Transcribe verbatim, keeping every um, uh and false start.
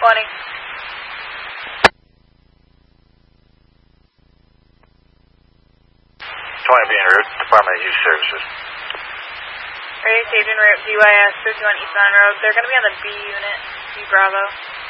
twenty. twenty being route, Department of Youth Services. Race Agent Route D Y S fifty-one East Mountain Road. They're going to be on the B unit, B Bravo.